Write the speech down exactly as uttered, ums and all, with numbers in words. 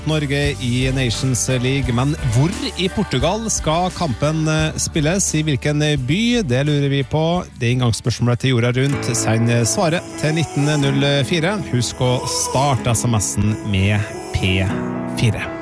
Norge i Nations League, men hvor i Portugal skal kampen spilles? I hvilken by? Det lurer vi på. Det er inngangsspørsmålet til jorda rundt. Send svaret til nitten null fire. Husk å starte sms'en med P fire.